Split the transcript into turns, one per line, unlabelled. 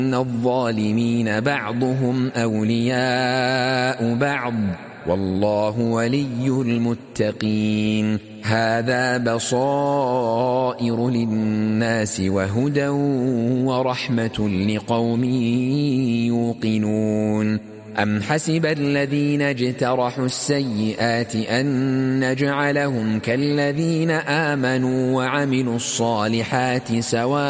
الظالمين بعضهم أولياء بعض والله ولي المتقين. هذا بصائر للناس وهدى ورحمة لقوم يوقنون. أم حسب الذين اجترحوا السيئات أن نجعلهم كالذين آمنوا وعملوا الصالحات سواء